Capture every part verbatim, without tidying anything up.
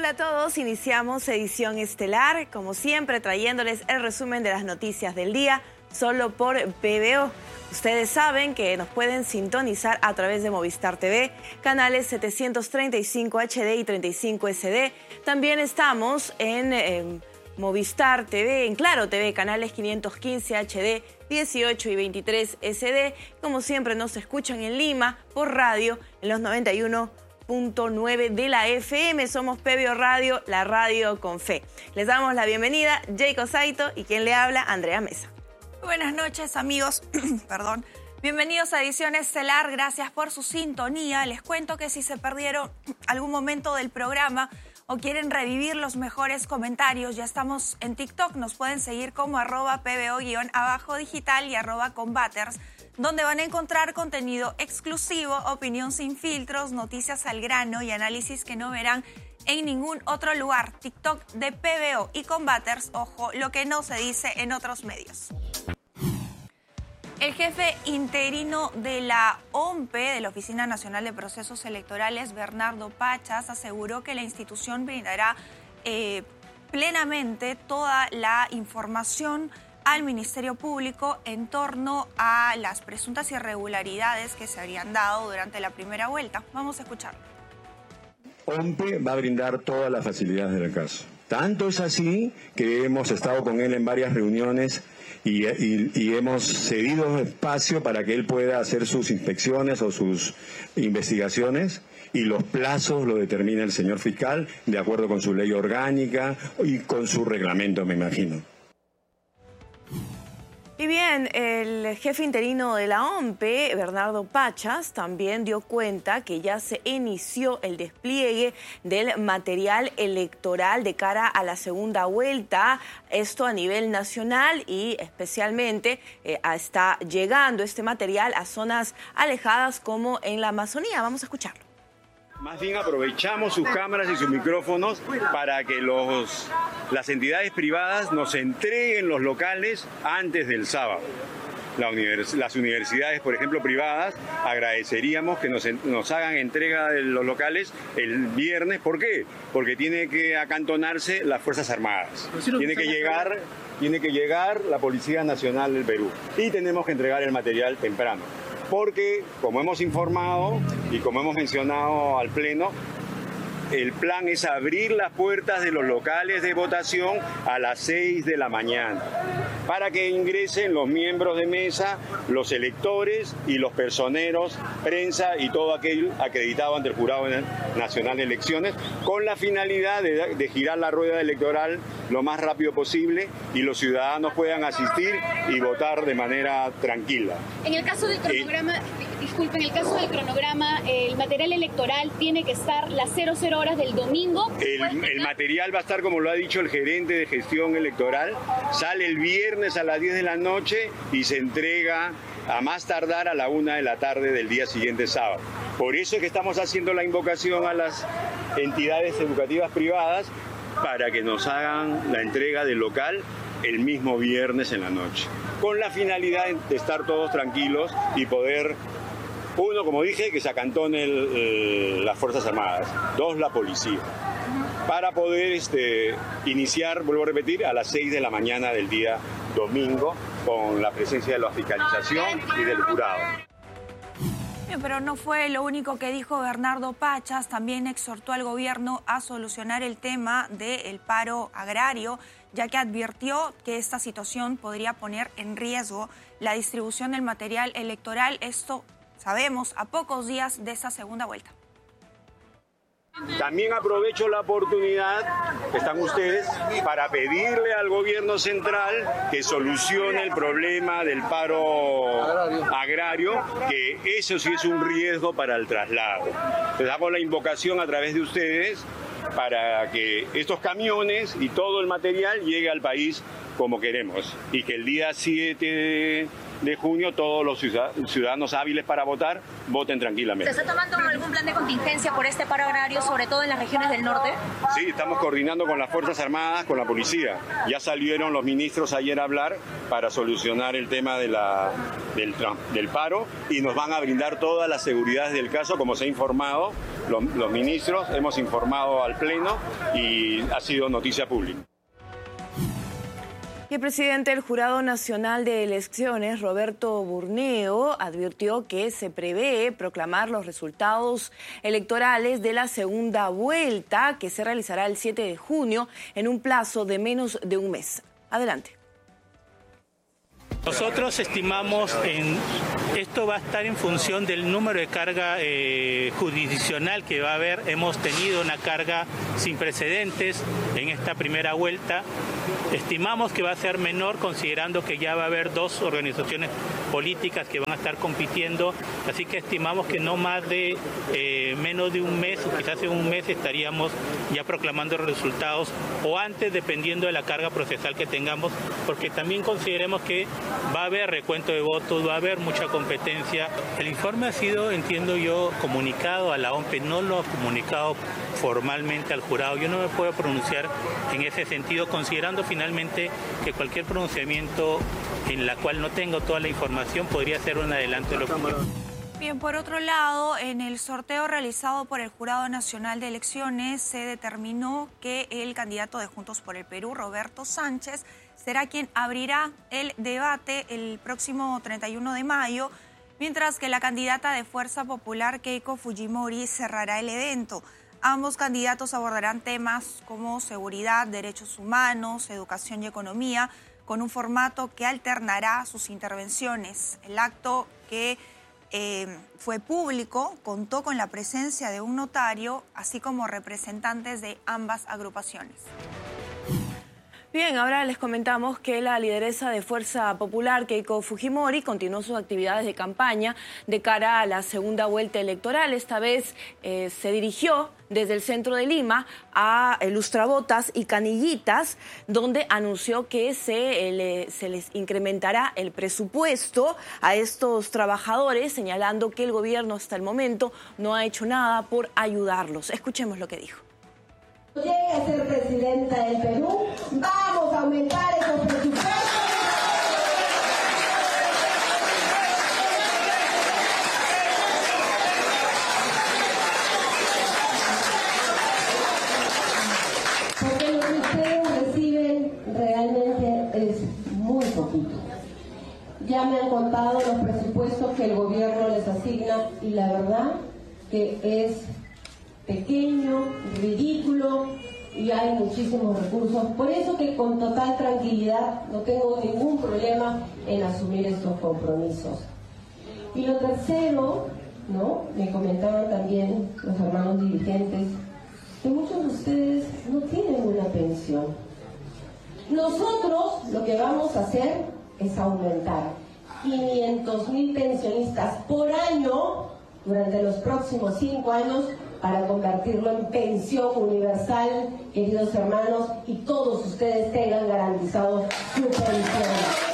Hola a todos, iniciamos edición estelar, como siempre trayéndoles el resumen de las noticias del día, solo por P B O. Ustedes saben que nos pueden sintonizar a través de Movistar T V, canales setecientos treinta y cinco H D y treinta y cinco S D. También estamos en eh, Movistar T V, en Claro T V, canales quinientos quince H D, dieciocho y veintitrés S D. Como siempre nos escuchan en Lima por radio en los noventa y uno punto nueve de la F M. Somos P B O Radio, la radio con fe. Les damos la bienvenida, Jacob Saito, y quien le habla, Andrea Mesa. Buenas noches, amigos. Perdón. Bienvenidos a Edición Estelar. Gracias por su sintonía. Les cuento que si se perdieron algún momento del programa o quieren revivir los mejores comentarios, ya estamos en TikTok. Nos pueden seguir como arroba pbo-abajo digital y arroba combaters, donde van a encontrar contenido exclusivo, opinión sin filtros, noticias al grano y análisis que no verán en ningún otro lugar. TikTok de P B O y Combaters, ojo, lo que no se dice en otros medios. El jefe interino de la O M P E, de la Oficina Nacional de Procesos Electorales, Bernardo Pachas, aseguró que la institución brindará eh, plenamente toda la información al Ministerio Público en torno a las presuntas irregularidades que se habrían dado durante la primera vuelta. Vamos a escucharlo. O M P E va a brindar todas las facilidades del caso. Tanto es así que hemos estado con él en varias reuniones y, y, y hemos cedido espacio para que él pueda hacer sus inspecciones o sus investigaciones, y los plazos lo determina el señor fiscal de acuerdo con su ley orgánica y con su reglamento, me imagino. Y bien, el jefe interino de la O M P E, Bernardo Pachas, también dio cuenta que ya se inició el despliegue del material electoral de cara a la segunda vuelta, esto a nivel nacional, y especialmente eh, está llegando este material a zonas alejadas como en la Amazonía. Vamos a escucharlo. Más bien aprovechamos sus cámaras y sus micrófonos para que los, las entidades privadas nos entreguen los locales antes del sábado. La univers, las universidades, por ejemplo, privadas, agradeceríamos que nos, nos hagan entrega de los locales el viernes. ¿Por qué? Porque tiene que acantonarse las Fuerzas Armadas. Tiene que llegar, tiene que llegar la Policía Nacional del Perú y tenemos que entregar el material temprano. Porque, como hemos informado y como hemos mencionado al Pleno, el plan es abrir las puertas de los locales de votación a las seis de la mañana para que ingresen los miembros de mesa, los electores y los personeros, prensa y todo aquel acreditado ante el Jurado Nacional de Elecciones, con la finalidad de, de girar la rueda electoral lo más rápido posible y los ciudadanos puedan asistir y votar de manera tranquila. En el caso del cronograma, eh, disculpen, en el caso del cronograma, el material electoral tiene que estar las cero cero horas del domingo. El, el material va a estar, como lo ha dicho el gerente de gestión electoral, sale el viernes a las diez de la noche y se entrega a más tardar a la una de la tarde del día siguiente, sábado. Por eso es que estamos haciendo la invocación a las entidades educativas privadas para que nos hagan la entrega del local el mismo viernes en la noche, con la finalidad de estar todos tranquilos y poder, uno, como dije, que se acantone el, el, las Fuerzas Armadas, dos, la policía, para poder este, iniciar, vuelvo a repetir, a las seis de la mañana del día domingo, con la presencia de la fiscalización y del jurado. Bien, pero no fue lo único que dijo Bernardo Pachas. También exhortó al gobierno a solucionar el tema del paro agrario, ya que advirtió que esta situación podría poner en riesgo la distribución del material electoral. Esto sabemos a pocos días de esta segunda vuelta. También aprovecho la oportunidad, están ustedes, para pedirle al gobierno central que solucione el problema del paro agrario, que eso sí es un riesgo para el traslado. Les hago la invocación a través de ustedes para que estos camiones y todo el material llegue al país como queremos, y que el día siete de junio todos los ciudadanos hábiles para votar voten tranquilamente. ¿Se está tomando algún plan de contingencia por este paro agrario, sobre todo en las regiones del norte? Sí, estamos coordinando con las Fuerzas Armadas, con la policía. Ya salieron los ministros ayer a hablar para solucionar el tema de la, del, del paro y nos van a brindar todas las seguridades del caso, como se ha informado los, los ministros, hemos informado al Pleno y ha sido noticia pública. Y el presidente del Jurado Nacional de Elecciones, Roberto Burneo, advirtió que se prevé proclamar los resultados electorales de la segunda vuelta, que se realizará el siete de junio, en un plazo de menos de un mes. Adelante. Nosotros estimamos en esto va a estar en función del número de carga eh, jurisdiccional que va a haber. Hemos tenido una carga sin precedentes en esta primera vuelta. Estimamos que va a ser menor considerando que ya va a haber dos organizaciones políticas que van a estar compitiendo, así que estimamos que no más de eh, menos de un mes o quizás en un mes estaríamos ya proclamando resultados o antes, dependiendo de la carga procesal que tengamos, porque también consideremos que va a haber recuento de votos, va a haber mucha competencia. El informe ha sido, entiendo yo, comunicado a la O M P E, no lo ha comunicado formalmente al jurado. Yo no me puedo pronunciar en ese sentido, considerando finalmente que cualquier pronunciamiento en la cual no tengo toda la información podría ser un adelanto de lo que... Bien, por otro lado, en el sorteo realizado por el Jurado Nacional de Elecciones se determinó que el candidato de Juntos por el Perú, Roberto Sánchez, será quien abrirá el debate el próximo treinta y uno de mayo, mientras que la candidata de Fuerza Popular, Keiko Fujimori, cerrará el evento. Ambos candidatos abordarán temas como seguridad, derechos humanos, educación y economía, con un formato que alternará sus intervenciones. El acto, que eh, fue público, contó con la presencia de un notario, así como representantes de ambas agrupaciones. Bien, ahora les comentamos que la lideresa de Fuerza Popular, Keiko Fujimori, continuó sus actividades de campaña de cara a la segunda vuelta electoral. Esta vez eh, se dirigió desde el centro de Lima a Lustrabotas y Canillitas, donde anunció que se, eh, le, se les incrementará el presupuesto a estos trabajadores, señalando que el gobierno hasta el momento no ha hecho nada por ayudarlos. Escuchemos lo que dijo. Llegue a ser presidenta del Perú, vamos a aumentar esos presupuestos. Porque lo que ustedes reciben realmente es muy poquito. Ya me han contado los presupuestos que el gobierno les asigna y la verdad que es pequeño, ridículo y hay muchísimos recursos. Por eso que con total tranquilidad no tengo ningún problema en asumir estos compromisos. Y lo tercero, ¿no? Me comentaban también los hermanos dirigentes que muchos de ustedes no tienen una pensión. Nosotros lo que vamos a hacer es aumentar quinientos mil pensionistas por año durante los próximos cinco años para convertirlo en pensión universal, queridos hermanos, y todos ustedes tengan garantizado su pensión.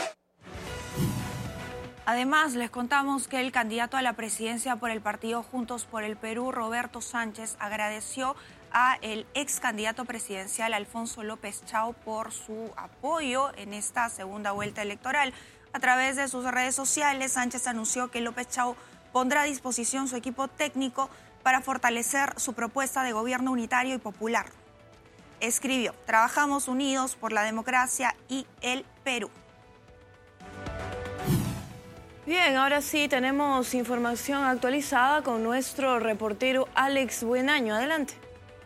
Además, les contamos que el candidato a la presidencia por el partido Juntos por el Perú, Roberto Sánchez, agradeció a el ex candidato presidencial Alfonso López Chao por su apoyo en esta segunda vuelta electoral. A través de sus redes sociales, Sánchez anunció que López Chao pondrá a disposición su equipo técnico para fortalecer su propuesta de gobierno unitario y popular. Escribió: trabajamos unidos por la democracia y el Perú. Bien, ahora sí tenemos información actualizada con nuestro reportero Alex Buenaño. Adelante.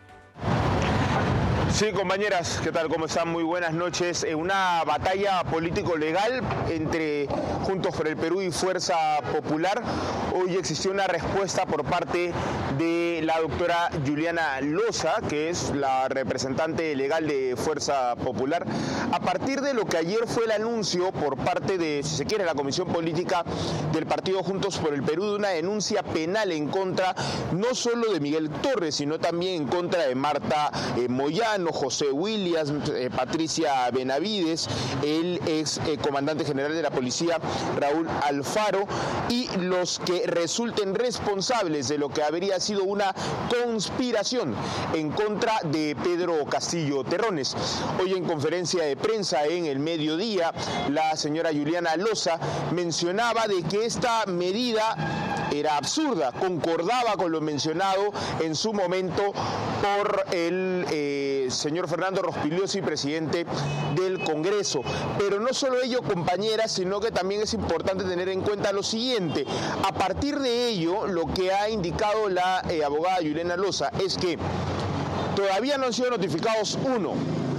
Sí, compañeras, ¿qué tal? ¿Cómo están? Muy buenas noches. Una batalla político-legal entre Juntos por el Perú y Fuerza Popular. Hoy existió una respuesta por parte de la doctora Juliana Loza, que es la representante legal de Fuerza Popular, a partir de lo que ayer fue el anuncio por parte de, si se quiere, la Comisión Política del Partido Juntos por el Perú de una denuncia penal en contra no solo de Miguel Torres, sino también en contra de Marta eh, Moyano, Solano, José Williams, eh, Patricia Benavides, el ex eh, comandante general de la policía Raúl Alfaro, y los que resulten responsables de lo que habría sido una conspiración en contra de Pedro Castillo Terrones. Hoy en conferencia de prensa en el mediodía, la señora Juliana Loza mencionaba de que esta medida era absurda, concordaba con lo mencionado en su momento por el eh, señor Fernando Rospigliosi, presidente del Congreso. Pero no solo ello, compañeras, sino que también es importante tener en cuenta lo siguiente. A partir de ello, lo que ha indicado la eh, abogada Juliana Loza es que todavía no han sido notificados, uno.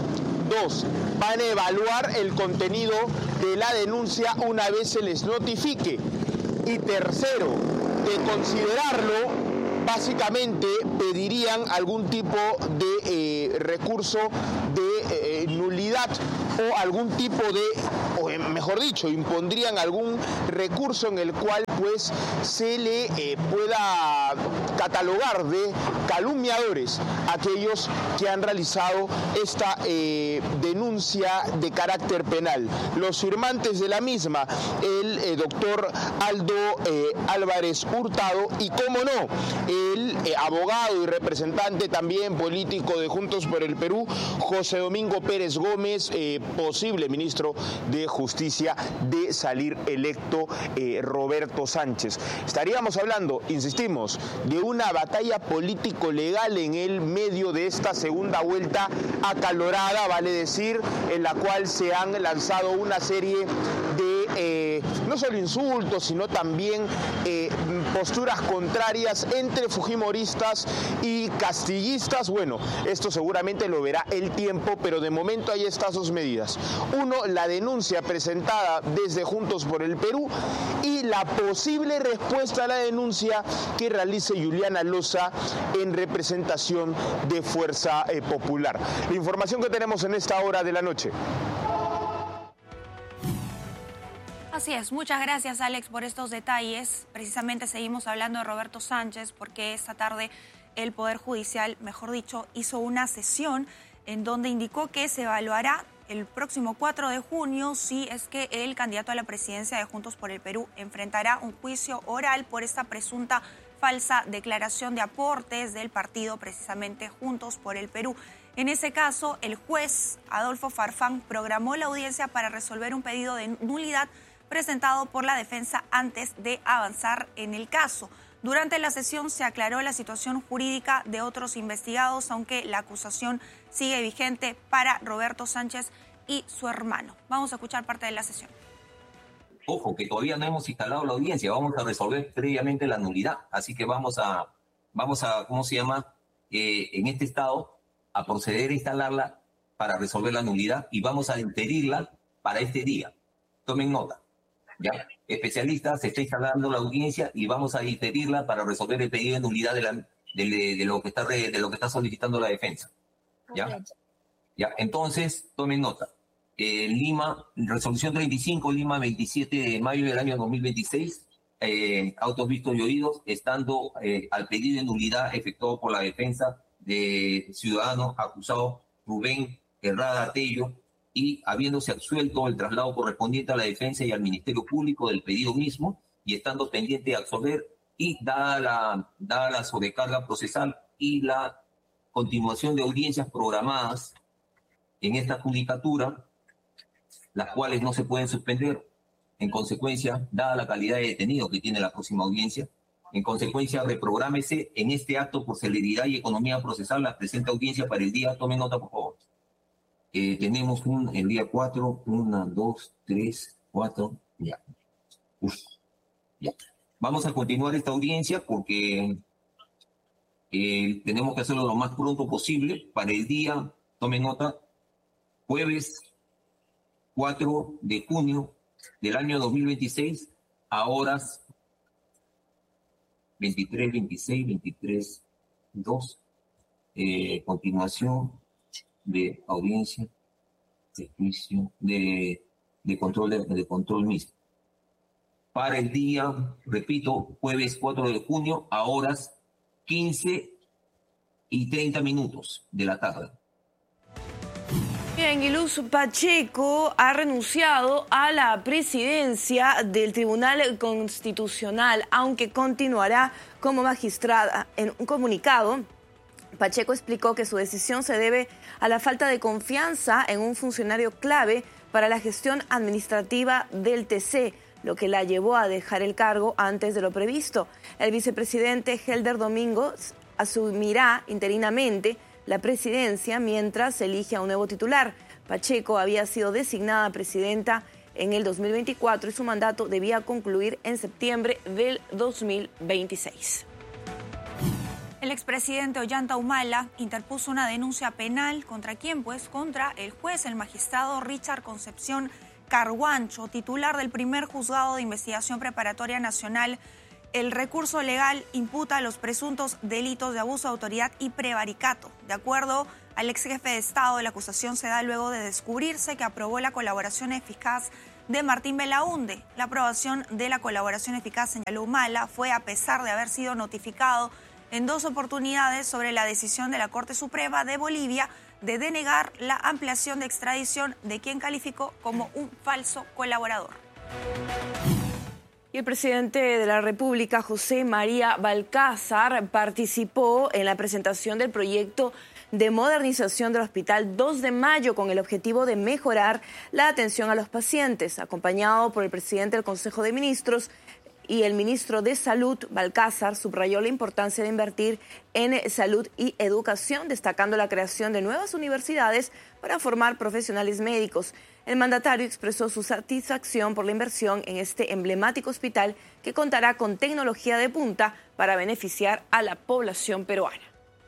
Dos, van a evaluar el contenido de la denuncia una vez se les notifique. Y tercero, de considerarlo, básicamente pedirían algún tipo de eh, recurso de eh, nulidad o algún tipo de, o mejor dicho, impondrían algún recurso en el cual pues se le eh, pueda catalogar de calumniadores a aquellos que han realizado esta eh, denuncia de carácter penal. Los firmantes de la misma, el eh, doctor Aldo eh, Álvarez Hurtado y, cómo no, el eh, abogado y representante también político de Juntos por el Perú, José Domingo Pérez Gómez, eh, posible ministro de Justicia de salir electo eh, Roberto Sánchez. Estaríamos hablando, insistimos, de una batalla político-legal en el medio de esta segunda vuelta acalorada, vale decir, en la cual se han lanzado una serie de eh, no solo insultos, sino también eh, posturas contrarias entre fujimoristas y castillistas. Bueno, esto seguramente lo verá el tiempo, pero de momento hay estas dos medidas. Uno, la denuncia presentada desde Juntos por el Perú y la posible respuesta a la denuncia que realice Juliana Loza en representación de Fuerza eh, Popular. La información que tenemos en esta hora de la noche. Así es, muchas gracias Alex por estos detalles. Precisamente seguimos hablando de Roberto Sánchez porque esta tarde el Poder Judicial, mejor dicho, hizo una sesión en donde indicó que se evaluará el próximo cuatro de junio si es que el candidato a la presidencia de Juntos por el Perú enfrentará un juicio oral por esta presunta falsa declaración de aportes del partido precisamente Juntos por el Perú. En ese caso, el juez Adolfo Farfán programó la audiencia para resolver un pedido de nulidad presentado por la defensa antes de avanzar en el caso. Durante la sesión se aclaró la situación jurídica de otros investigados, aunque la acusación sigue vigente para Roberto Sánchez y su hermano. Vamos a escuchar parte de la sesión. Ojo, que todavía no hemos instalado la audiencia, vamos a resolver previamente la nulidad. Así que vamos a, vamos a ¿cómo se llama? Eh, en este estado, a proceder a instalarla para resolver la nulidad y vamos a diferirla para este día. Tomen nota. Ya, especialistas, se está instalando la audiencia y vamos a diferirla para resolver el pedido de nulidad de, la, de, de, lo, que está, de lo que está solicitando la defensa. ¿Ya? Ya, entonces, tomen nota. Eh, Lima, resolución treinta y cinco, Lima, veintisiete de mayo del año dos mil veintiséis, eh, autos vistos y oídos, estando eh, al pedido de nulidad efectuado por la defensa de ciudadano acusado Rubén Herrada Tello, y habiéndose absuelto el traslado correspondiente a la defensa y al Ministerio Público del pedido mismo, y estando pendiente de absolver, y dada la, dada la sobrecarga procesal y la continuación de audiencias programadas en esta judicatura, las cuales no se pueden suspender, en consecuencia, dada la calidad de detenido que tiene la próxima audiencia, en consecuencia, reprográmese en este acto por celeridad y economía procesal la presente audiencia para el día, tomen nota por favor. Eh, tenemos un, el día cuatro, uno, dos, tres, cuatro, ya. Uf, ya. Vamos a continuar esta audiencia porque eh, tenemos que hacerlo lo más pronto posible para el día, tomen nota, jueves cuatro de junio del año dos mil veintiséis a horas veintitrés, veintiséis, veintitrés, dos, eh, continuación de audiencia, de juicio, de, de control de, de control mismo. Para el día, repito, jueves cuatro de junio a horas quince y treinta minutos de la tarde. Bien, y Luz Pacheco ha renunciado a la presidencia del Tribunal Constitucional, aunque continuará como magistrada. En un comunicado, Pacheco explicó que su decisión se debe a la falta de confianza en un funcionario clave para la gestión administrativa del T C, lo que la llevó a dejar el cargo antes de lo previsto. El vicepresidente Helder Domingos asumirá interinamente la presidencia mientras se elige a un nuevo titular. Pacheco había sido designada presidenta en el dos mil veinticuatro y su mandato debía concluir en septiembre del dos mil veintiséis. El expresidente Ollanta Humala interpuso una denuncia penal. ¿Contra quién? Pues contra el juez, el magistrado Richard Concepción Carguancho, titular del primer juzgado de investigación preparatoria nacional. El recurso legal imputa los presuntos delitos de abuso de autoridad y prevaricato. De acuerdo al ex jefe de Estado, la acusación se da luego de descubrirse que aprobó la colaboración eficaz de Martín Belaunde. La aprobación de la colaboración eficaz, señaló Humala, fue a pesar de haber sido notificado en dos oportunidades sobre la decisión de la Corte Suprema de Bolivia de denegar la ampliación de extradición de quien calificó como un falso colaborador. Y el presidente de la República, José María Balcázar, participó en la presentación del proyecto de modernización del Hospital dos de mayo con el objetivo de mejorar la atención a los pacientes. Acompañado por el presidente del Consejo de Ministros y el ministro de Salud, Balcázar subrayó la importancia de invertir en salud y educación, destacando la creación de nuevas universidades para formar profesionales médicos. El mandatario expresó su satisfacción por la inversión en este emblemático hospital que contará con tecnología de punta para beneficiar a la población peruana.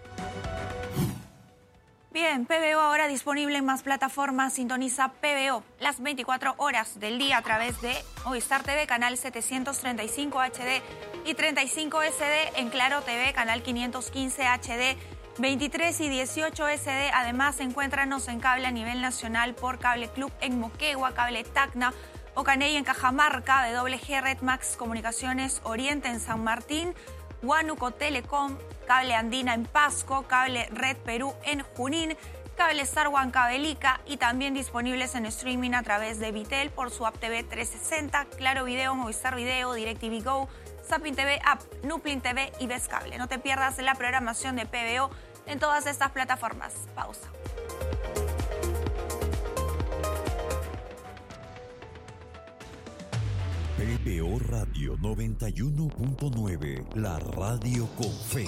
Bien, P B O ahora disponible en más plataformas. Sintoniza P B O las veinticuatro horas del día a través de Movistar T V, canal setecientos treinta y cinco H D y treinta y cinco S D, en Claro T V, canal quinientos quince H D, veintitrés y dieciocho S D. Además, encuéntranos en cable a nivel nacional por Cable Club en Moquegua, Cable Tacna, Ocaney en Cajamarca, W G Red Max Comunicaciones Oriente en San Martín, Huánuco Telecom, Cable Andina en Pasco, Cable Red Perú en Junín, Cable Star Huancavelica y también disponibles en streaming a través de Vitel por su app T V trescientos sesenta, Claro Video, Movistar Video, DirecTV Go, Zapping T V App, Nuplin T V y Vescable. No te pierdas la programación de P B O en todas estas plataformas. Pausa. P B O Radio noventa y uno punto nueve, la radio con fe.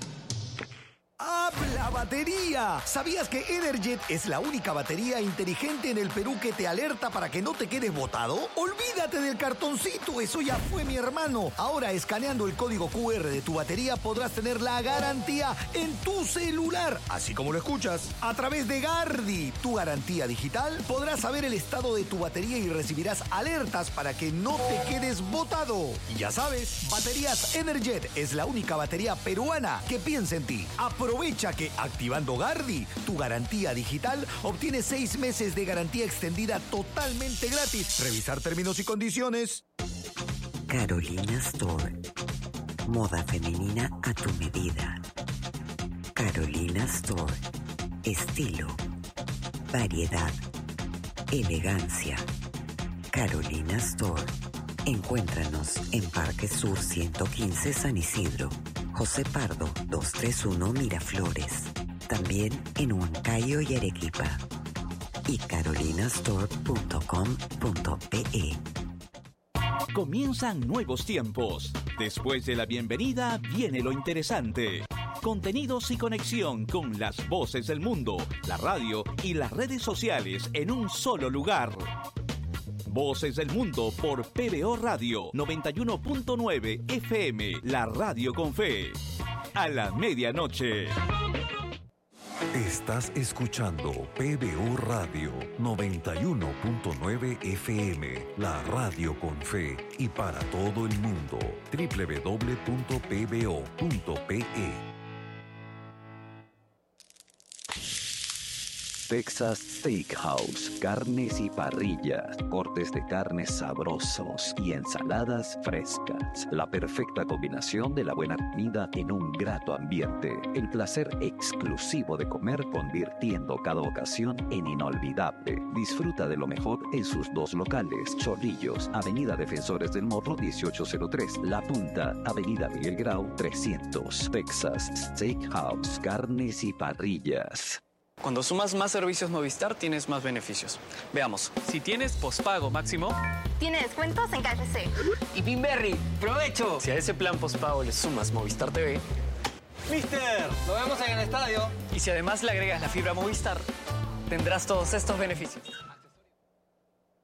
¡Habla batería! ¿Sabías que Energet es la única batería inteligente en el Perú que te alerta para que no te quedes botado? ¡Olvídate del cartoncito! Eso ya fue, mi hermano. Ahora, escaneando el código Q R de tu batería, podrás tener la garantía en tu celular. Así como lo escuchas. A través de Gardi, tu garantía digital, podrás saber el estado de tu batería y recibirás alertas para que no te quedes botado. Y ya sabes, Baterías Energet es la única batería peruana que piensa en ti. Aprovecha que activando Gardi, tu garantía digital, obtienes seis meses de garantía extendida totalmente gratis. Revisar términos y condiciones. Carolina Store. Moda femenina a tu medida. Carolina Store. Estilo. Variedad. Elegancia. Carolina Store. Encuéntranos en Parque Sur ciento quince San Isidro. José Pardo, doscientos treinta y uno Miraflores. También en Huancayo y Arequipa. Y carolinastore punto com punto pe. Comienzan nuevos tiempos. Después de la bienvenida viene lo interesante. Contenidos y conexión con las voces del mundo, la radio y las redes sociales en un solo lugar. Voces del Mundo por P B O Radio noventa y uno punto nueve F M, la radio con fe. A la medianoche. Estás escuchando P B O Radio noventa y uno punto nueve F M, la radio con fe. Y para todo el mundo, doble u doble u doble u punto p b o punto p e. Texas Steakhouse, carnes y parrillas, cortes de carnes sabrosos y ensaladas frescas. La perfecta combinación de la buena comida en un grato ambiente. El placer exclusivo de comer convirtiendo cada ocasión en inolvidable. Disfruta de lo mejor en sus dos locales. Chorrillos, Avenida Defensores del Morro dieciocho cero tres. La Punta, Avenida Miguel Grau trescientos. Texas Steakhouse, carnes y parrillas. Cuando sumas más servicios Movistar, tienes más beneficios. Veamos, si tienes pospago máximo... Tiene descuentos en K F C. Y Pinberry, ¡provecho! Si a ese plan pospago le sumas Movistar T V... ¡Mister! ¡Lo vemos en el estadio! Y si además le agregas la fibra Movistar, tendrás todos estos beneficios.